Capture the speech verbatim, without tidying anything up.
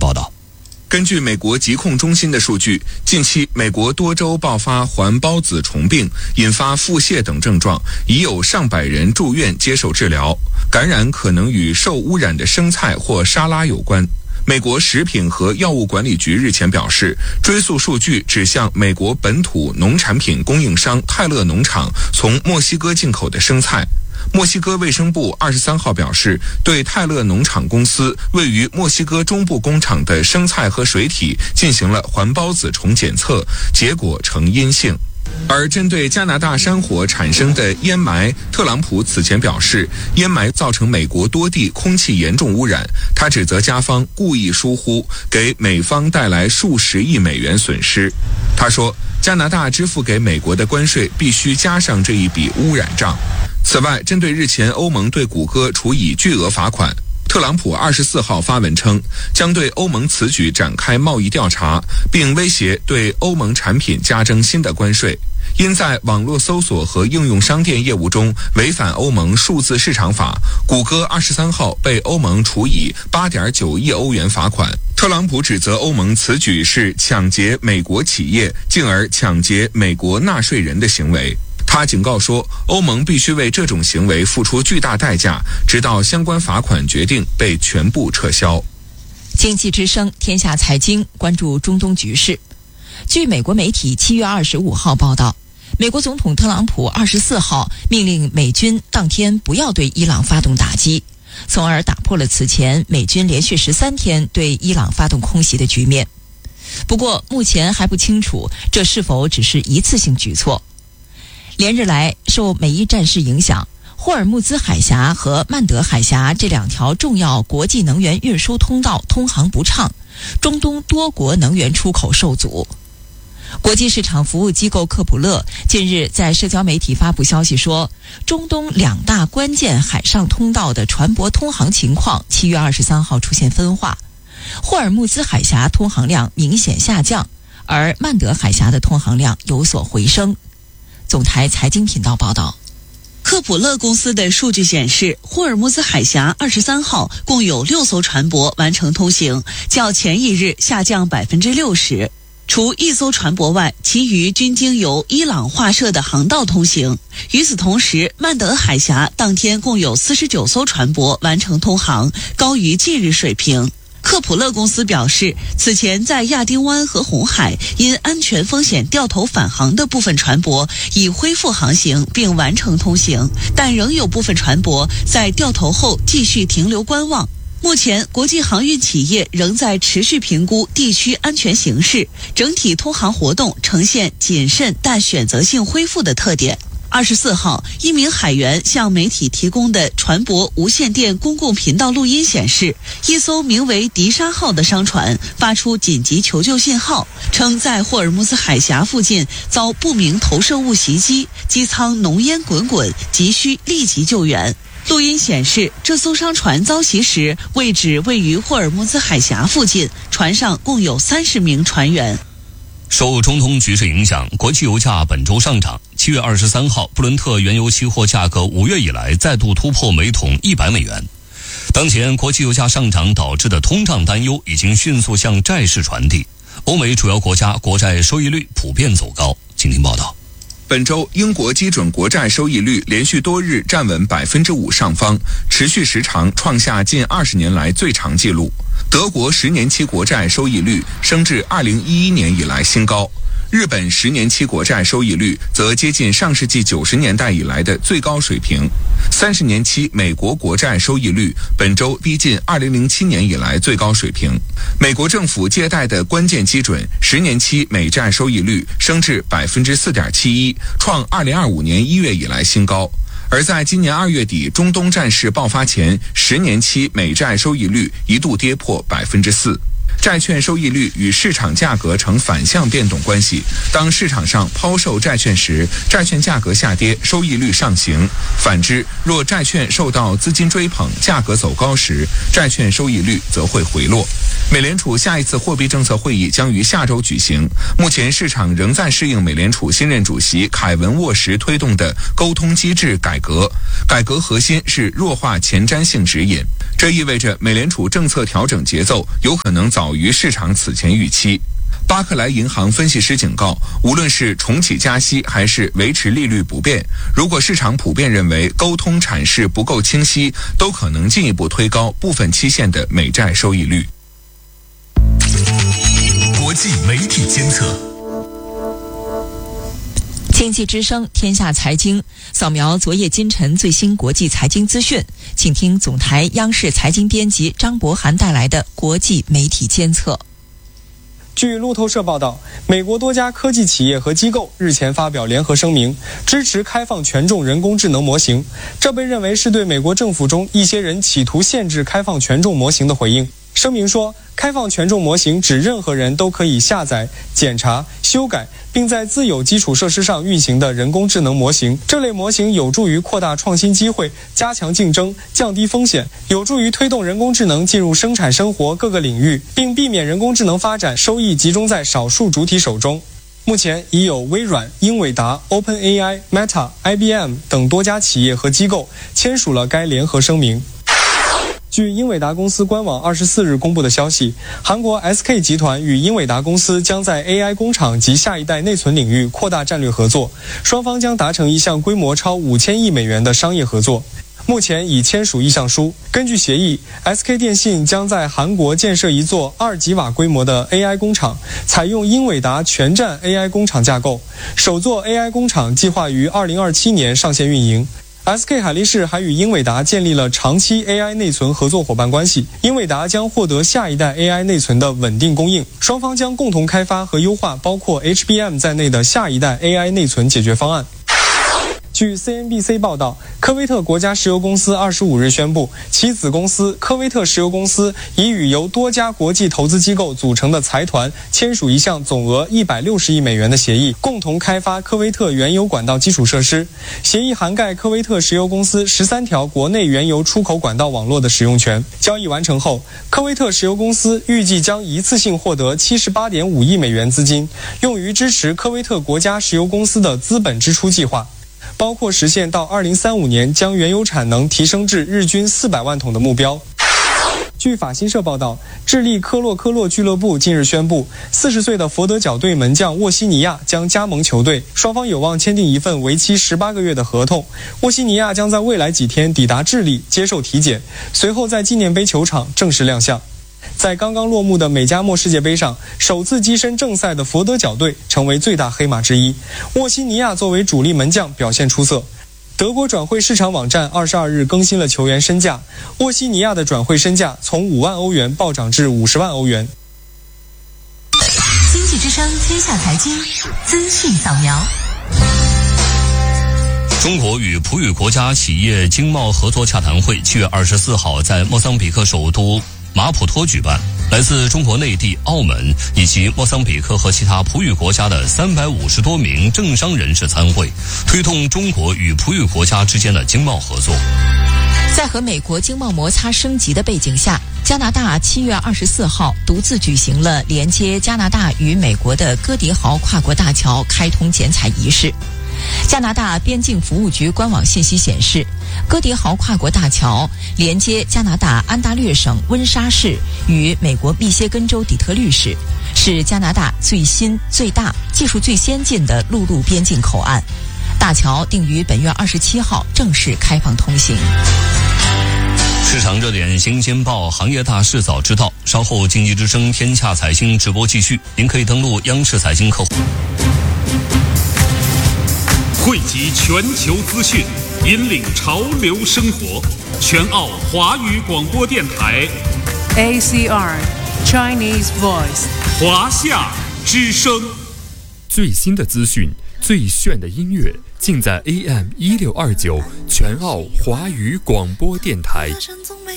报道。 根据美国疾控中心的数据，近期美国多州爆发环孢子虫病，引发腹泻等症状，已有上百人住院接受治疗。感染可能与受污染的生菜或沙拉有关。美国食品和药物管理局日前表示，追溯数据指向美国本土农产品供应商泰勒农场从墨西哥进口的生菜。墨西哥卫生部二十三号表示，对泰勒农场公司位于墨西哥中部工厂的生菜和水体进行了环孢子虫检测，结果呈阴性。而针对加拿大山火产生的烟霾，特朗普此前表示，烟霾造成美国多地空气严重污染。他指责加方故意疏忽，给美方带来数十亿美元损失。他说，加拿大支付给美国的关税必须加上这一笔污染账。此外，针对日前欧盟对谷歌处以巨额罚款，特朗普二十四号发文称，将对欧盟此举展开贸易调查，并威胁对欧盟产品加征新的关税。因在网络搜索和应用商店业务中违反欧盟数字市场法，谷歌二十三号被欧盟处以 八点九亿欧元罚款。特朗普指责欧盟此举是抢劫美国企业，进而抢劫美国纳税人的行为。他警告说，欧盟必须为这种行为付出巨大代价，直到相关罚款决定被全部撤销。 经济之声天下财经关注中东局势。据美国媒体七月二十五号报道，美国总统特朗普二十四号命令美军当天不要对伊朗发动打击，从而打破了此前美军连续十三天对伊朗发动空袭的局面。不过目前还不清楚这是否只是一次性举措。连日来，受美伊战事影响，霍尔木兹海峡和曼德海峡这两条重要国际能源运输通道通航不畅，中东多国能源出口受阻。国际市场服务机构科普勒近日在社交媒体发布消息说，中东两大关键海上通道的船舶通航情况七月二十三号出现分化，霍尔木兹海峡通航量明显下降，而曼德海峡的通航量有所回升。总台财经频道报道， 科普勒公司的数据显示，霍尔木兹海峡二十三号共有六艘船舶完成通行，较前一日下降百分之六十。除一艘船舶外，其余均经由伊朗划设的航道通行。与此同时，曼德海峡当天共有四十九艘船舶完成通航，高于近日水平。科普勒公司表示，此前在亚丁湾和红海因安全风险掉头返航的部分船舶已恢复航行并完成通行，但仍有部分船舶在掉头后继续停留观望。目前，国际航运企业仍在持续评估地区安全形势，整体通航活动呈现谨慎但选择性恢复的特点。二十四号，一名海员向媒体提供的船舶无线电公共频道录音显示，一艘名为迪沙号的商船发出紧急求救信号，称在霍尔木兹海峡附近遭不明投射物袭击，机舱浓烟滚滚，急需立即救援。录音显示，这艘商船遭袭时位置位于霍尔木兹海峡附近，船上共有三十名船员。 受中东局势影响，国际油价本周上涨。七月二十三号，布伦特原油期货价格五月以来再度突破每桶一百美元。当前国际油价上涨导致的通胀担忧已经迅速向债市传递，欧美主要国家国债收益率普遍走高。请听报道。 本周，英国基准国债收益率连续多日站稳百分之五上方，持续时长创下近二十年来最长纪录。德国十年期国债收益率升至二零一一年以来新高。日本十年期国债收益率则接近上世纪九十年代以来的最高水平。三十年期美国国债收益率本周逼近二零零七年以来最高水平。美国政府借贷的关键基准十年期美债收益率升至百分之四点七一，创二零二五年一月以来新高。而在今年二月底中东战事爆发前，十年期美债收益率一度跌破百分之四。债券收益率与市场价格呈反向变动关系，当市场上抛售债券时，债券价格下跌，收益率上行；反之，若债券受到资金追捧，价格走高时，债券收益率则会回落。美联储下一次货币政策会议将于下周举行，目前市场仍在适应美联储新任主席凯文沃什推动的沟通机制改革，改革核心是弱化前瞻性指引。 这意味着美联储政策调整节奏有可能早于市场此前预期。巴克莱银行分析师警告，无论是重启加息还是维持利率不变，如果市场普遍认为沟通阐释不够清晰，都可能进一步推高部分期限的美债收益率。 国际媒体监测。 经济之声天下财经扫描昨夜今晨最新国际财经资讯，请听总台央视财经编辑张博涵带来的国际媒体监测。 据路透社报道，美国多家科技企业和机构日前发表联合声明，支持开放权重人工智能模型。这被认为是对美国政府中一些人企图限制开放权重模型的回应。声明说，开放权重模型指任何人都可以下载、检查、修改，并在自有基础设施上运行的人工智能模型。这类模型有助于扩大创新机会，加强竞争，降低风险，有助于推动人工智能进入生产生活各个领域，并避免人工智能发展收益集中在少数主体手中。目前已有微软、英伟达、OpenAI、Meta、I B M 等多家企业和机构签署了该联合声明。据英伟达公司官网二十四日公布的消息，韩国 S K 集团与英伟达公司将在 A I 工厂及下一代内存领域扩大战略合作，双方将达成一项规模超五千亿美元的商业合作。目前已签署意向书。根据协议 ，S K 电信将在韩国建设一座二吉瓦规模的 A I 工厂，采用英伟达全站 A I 工厂架构。首座 A I 工厂计划于二零二七年上线运营。S K 海力士还与英伟达建立了长期 A I 内存合作伙伴关系，英伟达将获得下一代 A I 内存的稳定供应，双方将共同开发和优化包括 H B M 在内的下一代 A I 内存解决方案。据 C N B C 报道，科威特国家石油公司二十五日宣布，其子公司科威特石油公司已与由多家国际投资机构组成的财团签署一项总额一百六十亿美元的协议，共同开发科威特原油管道基础设施。协议涵盖科威特石油公司十三条国内原油出口管道网络的使用权。交易完成后，科威特石油公司预计将一次性获得 七十八点五亿美元资金，用于支持科威特国家石油公司的资本支出计划，包括实现到二零三五年将原油产能提升至日均四百万桶的目标。据法新社报道，智利科洛科洛俱乐部近日宣布，四十岁的佛得角队门将沃西尼亚将加盟球队，双方有望签订一份为期十八个月的合同。沃西尼亚将在未来几天抵达智利接受体检，随后在纪念碑球场正式亮相。在刚刚落幕的美加墨世界杯上，首次跻身正赛的佛得角队成为最大黑马之一。沃西尼亚作为主力门将表现出色。德国转会市场网站二十二日更新了球员身价，沃西尼亚的转会身价从五万欧元暴涨至五十万欧元。 经济之声天下财经资讯扫描。 中国与葡语国家企业经贸合作洽谈会七月二十四号在莫桑比克首都马普托举办，来自中国内地、澳门以及莫桑比克和其他葡语国家的三百五十多名政商人士参会，推动中国与葡语国家之间的经贸合作。 在和美国经贸摩擦升级的背景下，加拿大七月二十四号独自举行了连接加拿大与美国的哥迪豪跨国大桥开通剪彩仪式。加拿大边境服务局官网信息显示，哥迪豪跨国大桥连接加拿大安大略省温莎市与美国密歇根州底特律市，是加拿大最新、最大、技术最先进的陆路边境口岸。大桥定于本月二十七号正式开放通行。 市场热点新鲜报，行业大事早知道。稍后经济之声天下财经直播继续，您可以登录央视财经客户。 汇集全球资讯，引领潮流生活。全澳华语广播电台 A C R Chinese Voice 华夏之声， 最新的资讯，最炫的音乐，尽在 A M 一六二九全澳华语广播电台。